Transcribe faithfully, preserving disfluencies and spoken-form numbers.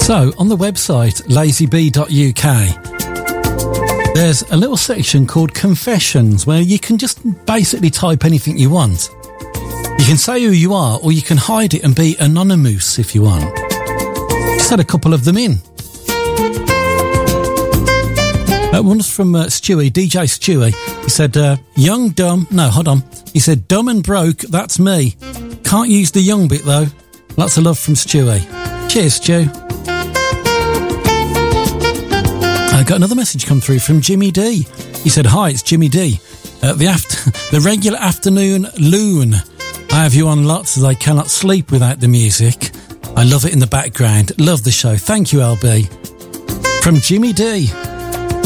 So, on the website, lazybee dot U K, there's a little section called Confessions, where you can just basically type anything you want. You can say who you are, or you can hide it and be anonymous if you want. Just had a couple of them in. Uh, one's from uh, Stewie, D J Stewie. He said, uh, young, dumb... No, hold on. He said, dumb and broke, that's me. Can't use the young bit, though. Lots of love from Stewie. Cheers, Stu. I got another message come through from Jimmy D. He said, hi, it's Jimmy D. Uh, the after, the regular afternoon loon. I have you on lots as I cannot sleep without the music. I love it in the background. Love the show. Thank you, L B. From Jimmy D.